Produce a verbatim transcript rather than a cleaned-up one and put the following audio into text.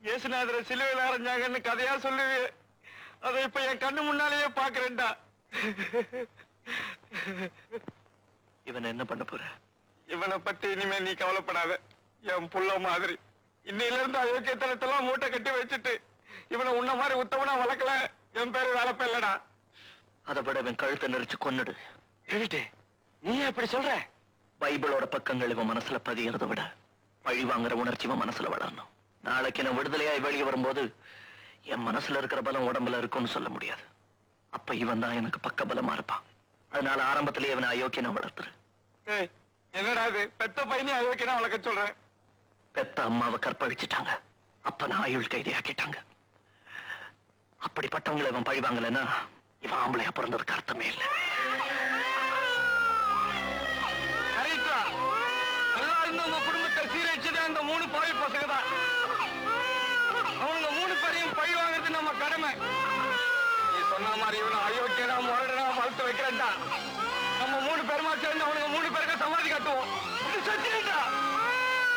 இயேசுநாதரை சிலுவையில் அரைஞ்சாங்கன்னு கதையா சொல்லுவே. அதை இப்ப என் கண்ணு முன்னாலேயே பாக்குறேன்டா. இவனை என்ன பண்ண போற? இவனை பத்தி இனிமே நீ கவலைப்படாத. என் புள்ள மாதிரி இன்னையில இருந்து அயோக்கியத்தனத்தெல்லாம் மூட்டை கட்டி வச்சுட்டு இவனை உன்ன மாதிரி உத்தவனா வளர்க்கல என் பேரு வேலைப்ப இல்லடா. அதை விட இவன் கழுத்தை நெரிச்சு கொன்னுடு. எழுட்டு, நீ எப்படி சொல்ற? பைபிளோட பக்கங்கள் இவன் மனசுல பதியறதை விட பழி வாங்குற உணர்ச்சி இவன் மனசுல வளரணும். நாளைக்கு நான் விடுதலையாய் வெளியே வரும்போது என் மனசுல இருக்கிற பலம் உடம்புல இருக்கும்னு சொல்ல முடியாது. அப்ப இவன் தான் எனக்கு பக்க பலமா இருப்பான். அதனால ஆரம்பத்திலேயே இவனை அயோக்கியனா வளர்த்துரு. என்னடா இது, பெத்த பையனே அயோக்கியனா வளர்க்க சொல்றேன்? பெத்த அம்மாவை கற்பழிச்சிட்டாங்க, அப்ப நான் ஆயுள் கைதியாக்கிட்டாங்க. அப்படிப்பட்டவங்களை இவன் பழி வாங்கலன்னா இவன் ஆம்பளையா பிறந்ததுக்கு அர்த்தமே இல்லை. நல்லா இருந்த உங்க குடும்பத்தை சீரழிச்சது அந்த மூணு பாவி பசங்க தான். அவங்க மூணு பேரையும் பழி வாங்குறது நம்ம கடமை. நீ சொன்ன மாதிரி இவனை அயோக்கியனா முரடனா வளர்த்து வைக்கிறேன்டா. நம்ம மூணு பேருமா சேர்ந்து அவனுக்கு மூணு பேருக்கு சமாதி கட்டுவோம்.